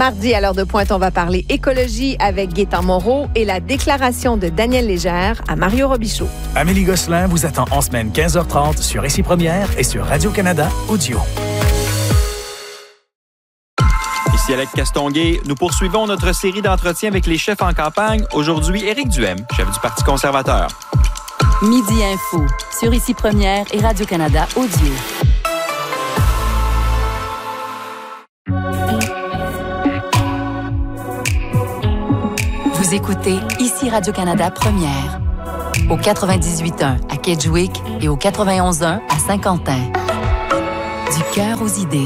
Mardi, à l'heure de pointe, on va parler écologie avec Gaétan Moreau et la déclaration de Daniel Légère à Mario Robichaud. Amélie Gosselin vous attend en semaine 15h30 sur Ici Première et sur Radio-Canada Audio. Ici Alex Castonguay, nous poursuivons notre série d'entretiens avec les chefs en campagne. Aujourd'hui, Éric Duhem, chef du Parti conservateur. Midi Info, sur Ici Première et Radio-Canada Audio. Vous écoutez Ici Radio-Canada Première, au 98.1 à Kedgewick et au 91.1 à Saint-Quentin. Du cœur aux idées.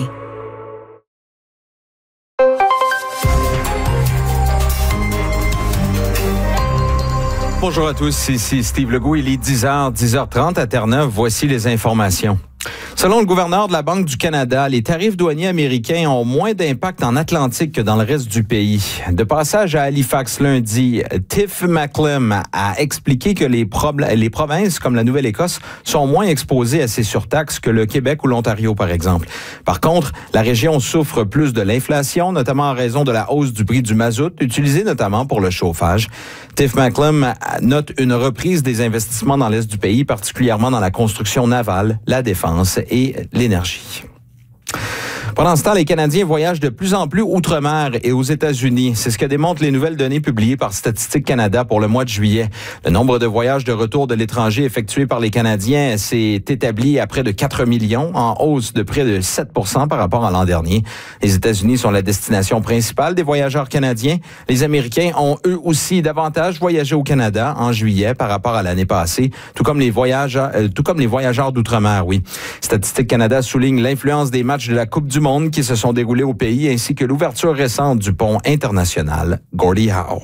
Bonjour à tous, ici Steve Legault. Il est 10h, 10h30 à Terre-Neuve. Voici les informations. Selon le gouverneur de la Banque du Canada, les tarifs douaniers américains ont moins d'impact en Atlantique que dans le reste du pays. De passage à Halifax lundi, Tiff Macklem a expliqué que les provinces comme la Nouvelle-Écosse sont moins exposées à ces surtaxes que le Québec ou l'Ontario, par exemple. Par contre, la région souffre plus de l'inflation, notamment en raison de la hausse du prix du mazout, utilisé notamment pour le chauffage. Tiff Macklem note une reprise des investissements dans l'est du pays, particulièrement dans la construction navale, la défense et l'énergie. Pendant ce temps, les Canadiens voyagent de plus en plus outre-mer et aux États-Unis. C'est ce que démontrent les nouvelles données publiées par Statistique Canada pour le mois de juillet. Le nombre de voyages de retour de l'étranger effectués par les Canadiens s'est établi à près de 4 millions, en hausse de près de 7% par rapport à l'an dernier. Les États-Unis sont la destination principale des voyageurs canadiens. Les Américains ont eux aussi davantage voyagé au Canada en juillet par rapport à l'année passée, tout comme les voyageurs d'outre-mer, oui. Statistique Canada souligne l'influence des matchs de la Coupe du Monde qui se sont déroulés au pays, ainsi que l'ouverture récente du pont international Gordie Howe.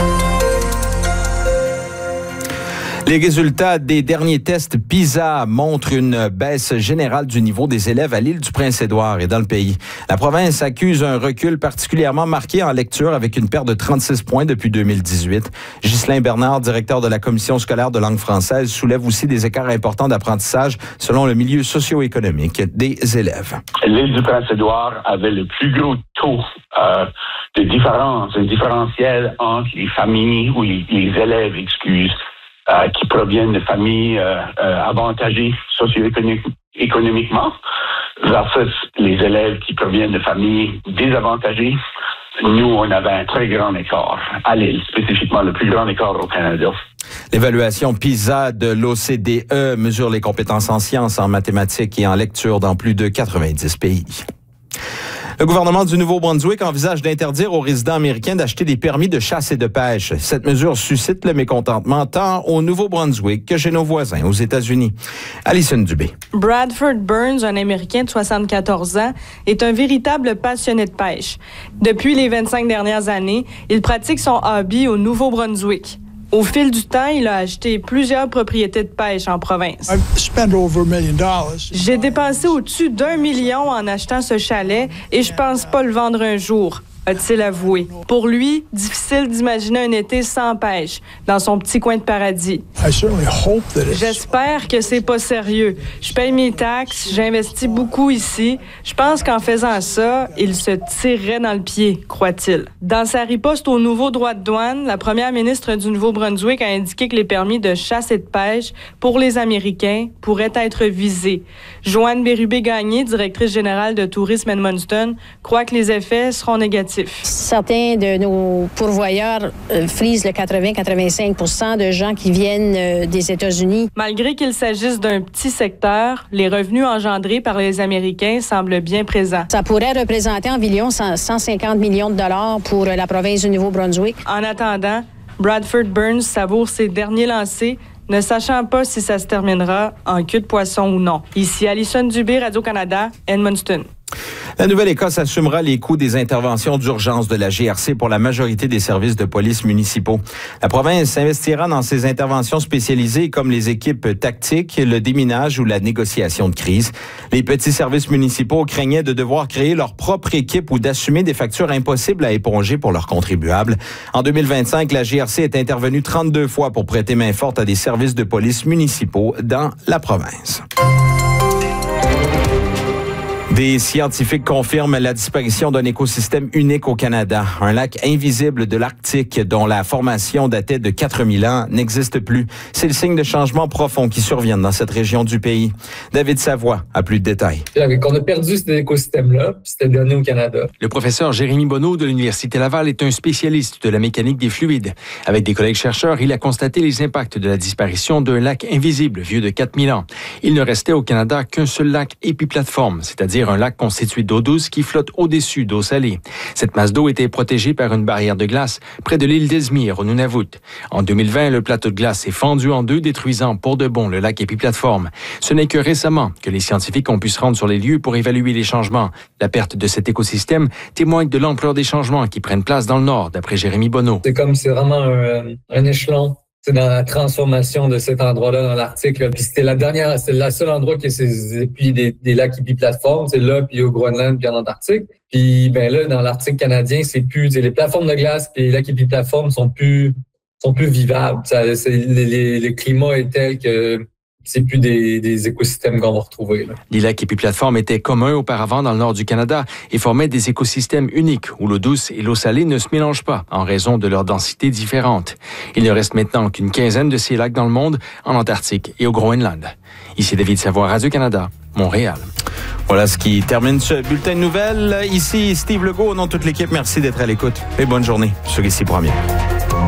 Les résultats des derniers tests PISA montrent une baisse générale du niveau des élèves à l'île du Prince-Édouard et dans le pays. La province accuse un recul particulièrement marqué en lecture avec une perte de 36 points depuis 2018. Ghislain Bernard, directeur de la Commission scolaire de langue française, soulève aussi des écarts importants d'apprentissage selon le milieu socio-économique des élèves. L'île du Prince-Édouard avait le plus gros taux de différence, un différentiel entre les familles ou les élèves, qui proviennent de familles avantagées socio-économiquement versus les élèves qui proviennent de familles désavantagées. Nous, on avait un très grand écart à l'île, spécifiquement le plus grand écart au Canada. L'évaluation PISA de l'OCDE mesure les compétences en sciences, en mathématiques et en lecture dans plus de 90 pays. Le gouvernement du Nouveau-Brunswick envisage d'interdire aux résidents américains d'acheter des permis de chasse et de pêche. Cette mesure suscite le mécontentement tant au Nouveau-Brunswick que chez nos voisins aux États-Unis. Alison Dubé. Bradford Burns, un Américain de 74 ans, est un véritable passionné de pêche. Depuis les 25 dernières années, il pratique son hobby au Nouveau-Brunswick. Au fil du temps, il a acheté plusieurs propriétés de pêche en province. J'ai dépensé au-dessus d'1 million en achetant ce chalet et je pense pas le vendre un jour, a-t-il avoué. Pour lui, difficile d'imaginer un été sans pêche, dans son petit coin de paradis. J'espère que c'est pas sérieux. Je paye mes taxes, j'investis beaucoup ici. Je pense qu'en faisant ça, il se tirerait dans le pied, croit-il. Dans sa riposte au nouveau droit de douane, la première ministre du Nouveau-Brunswick a indiqué que les permis de chasse et de pêche pour les Américains pourraient être visés. Joanne Bérubé-Gagné, directrice générale de Tourisme Edmundston, croit que les effets seront négatifs. Certains de nos pourvoyeurs frisent le 80-85% de gens qui viennent des États-Unis. Malgré qu'il s'agisse d'un petit secteur, les revenus engendrés par les Américains semblent bien présents. Ça pourrait représenter environ 150 millions de dollars pour la province du Nouveau-Brunswick. En attendant, Bradford Burns savoure ses derniers lancers, ne sachant pas si ça se terminera en queue de poisson ou non. Ici Alison Dubé, Radio-Canada, Edmundston. La Nouvelle-Écosse assumera les coûts des interventions d'urgence de la GRC pour la majorité des services de police municipaux. La province investira dans ces interventions spécialisées comme les équipes tactiques, le déminage ou la négociation de crise. Les petits services municipaux craignaient de devoir créer leur propre équipe ou d'assumer des factures impossibles à éponger pour leurs contribuables. En 2025, la GRC est intervenue 32 fois pour prêter main forte à des services de police municipaux dans la province. Des scientifiques confirment la disparition d'un écosystème unique au Canada. Un lac invisible de l'Arctique dont la formation datait de 4000 ans n'existe plus. C'est le signe de changements profonds qui surviennent dans cette région du pays. David Savoie a plus de détails. On a perdu cet écosystème-là, puis c'était donné au Canada. Le professeur Jérémy Bonneau de l'Université Laval est un spécialiste de la mécanique des fluides. Avec des collègues chercheurs, il a constaté les impacts de la disparition d'un lac invisible vieux de 4000 ans. Il ne restait au Canada qu'un seul lac épiplateforme, c'est-à-dire un lac constitué d'eau douce qui flotte au-dessus d'eau salée. Cette masse d'eau était protégée par une barrière de glace près de l'île d'Esmire, au Nunavut. En 2020, le plateau de glace s'est fendu en deux, détruisant pour de bon le lac épiplateforme. Ce n'est que récemment que les scientifiques ont pu se rendre sur les lieux pour évaluer les changements. La perte de cet écosystème témoigne de l'ampleur des changements qui prennent place dans le Nord, d'après Jérémy Bonneau. C'est vraiment un échelon. C'est dans la transformation de cet endroit-là dans l'Arctique. Là. Puis c'est le seul endroit qui a des lacs épiplateformes. C'est là, puis au Groenland, puis en Antarctique. Puis là, dans l'Arctique canadien, c'est plus les plateformes de glace puis les lacs épiplateformes sont plus vivables. Le climat est tel que c'est plus des écosystèmes qu'on va retrouver. Là. Les lacs épiplateformes étaient communs auparavant dans le nord du Canada et formaient des écosystèmes uniques où l'eau douce et l'eau salée ne se mélangent pas en raison de leur densité différente. Il ne reste maintenant qu'une quinzaine de ces lacs dans le monde, en Antarctique et au Groenland. Ici David Savoie, Radio-Canada, Montréal. Voilà ce qui termine ce bulletin de nouvelles. Ici Steve Legault, au nom de toute l'équipe, merci d'être à l'écoute et bonne journée sur Ici Première.